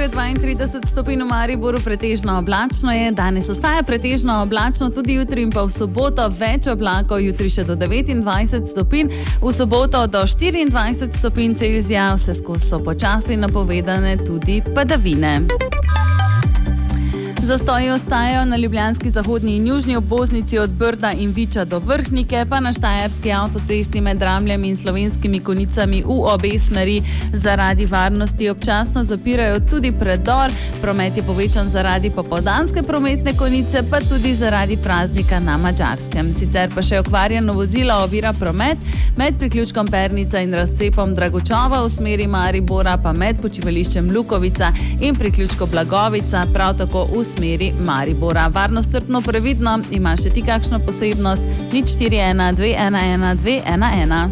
je 32 stopinj v Mariboru, pretežno oblačno je. Danes ostaja pretežno oblačno, tudi jutri in pa v soboto več oblakov, jutri še do 29 stopinj, v soboto do 24 stopinj Celzija, vse skozi so počasi napovedane tudi padavine. Zastoji ostajajo na ljubljanski zahodni in južni obvoznici od Brda in Viča do Vrhnike, pa na štajerski avtocesti med Dramljem in Slovenskimi Konjicami v obe smeri zaradi varnosti občasno zapirajo tudi predor. Promet je povečan zaradi popoldanske prometne konice, pa tudi zaradi praznika na Madžarskem. Sicer pa še okvarjeno vozilo ovira promet med priključkom Pernica in razcepom Dragočova v smeri Maribora, pa med počivališčem Lukovica in priključkom Blagovica, prav tako v smeri Maribora. Varno, strpno, previdno. Ima še ti kakšno posebnost? 041 211 211.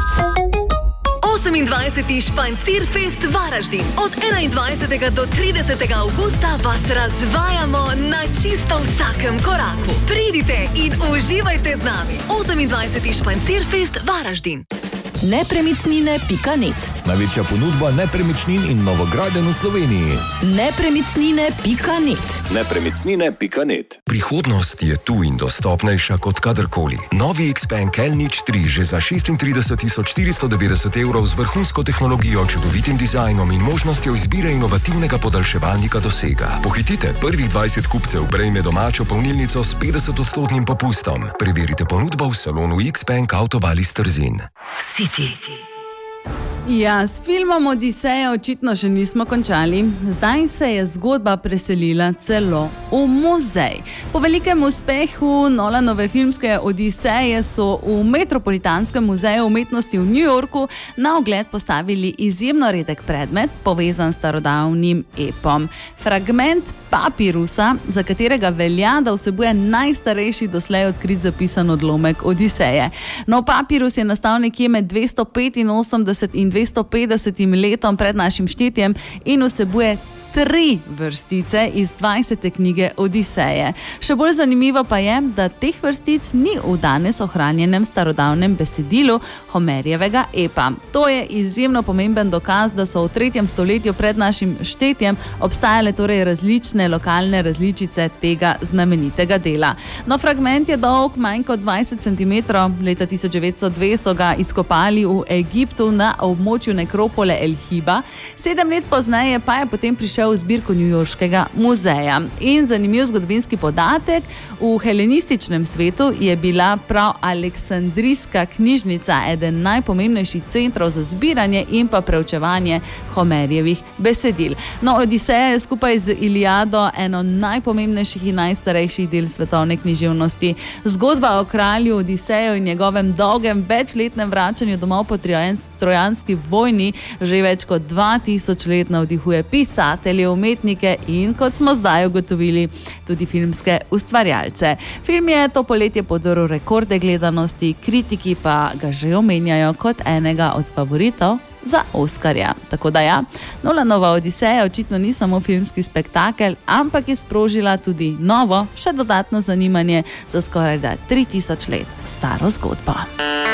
28. Špancirfest Varaždin. Od 21. do 30. avgusta vas razvajamo na čisto vsakem koraku. Pridite in uživajte z nami. 28. Špancirfest Varaždin. Nepremicnine.net. Največja ponudba nepremičnin in novogradenj v Sloveniji. Nepremicnine.net. Nepremicnine.net. Prihodnost je tu in dostopnejša kot kadarkoli. Novi Xpeng L03 že za 36.490 € z vrhunsko tehnologijo, čudovitim dizajnom in možnostjo izbire inovativnega podaljševalnika dosega. Pohitite, prvih 20 kupcev prejme domačo polnilnico s 50% popustom. Preverite ponudbo v salonu Xpeng Avtovali Trzin. Ja, s filmom Odiseja očitno še nismo končali. Zdaj se je zgodba preselila celo v muzej. Po velikem uspehu Nolanove filmske Odiseje so v Metropolitanskem muzeju umetnosti v New Yorku na ogled postavili izjemno redek predmet, povezan s starodavnim epom. Fragment papirusa, za katerega velja, da vsebuje najstarejši doslej odkrit zapisan odlomek Odiseje. No, papirus je nastal nekje med 285 in 250 letom pred našim štetjem in vsebuje 3 vrstice iz 20. knjige Odiseje. Še bolj zanimivo pa je, da teh vrstic ni v danes ohranjenem starodavnem besedilu Homerjevega epa. To je izjemno pomemben dokaz, da so v 3. stoletju pred našim štetjem obstajale torej različne lokalne različice tega znamenitega dela. No, fragment je dolg manj kot 20 cm. Leta 1902 so ga izkopali v Egiptu na območju nekropole El Hiba. 7 let pozneje pa je potem prišel v zbirko Newyorškega muzeja. In zanimiv zgodovinski podatek, v helenističnem svetu je bila prav Aleksandrijska knjižnica eden najpomembnejših centrov za zbiranje in pa preučevanje Homerjevih besedil. No, Odiseja je skupaj z Iliado eno najpomembnejših in najstarejših del svetovne književnosti. Zgodba o kralju Odiseju in njegovem dolgem večletnem vračanju domov po trojanski vojni že več kot 2000 let navdihuje pisatelje, umetnike in, kot smo zdaj ugotovili, tudi filmske ustvarjalce. Film je to poletje podrl rekorde gledanosti, kritiki pa ga že omenjajo kot enega od favoritov za Oskarja. Tako da ja, Nolanova Odiseja očitno ni samo filmski spektakel, ampak je sprožila tudi novo, še dodatno zanimanje za skoraj 3000 let staro zgodbo.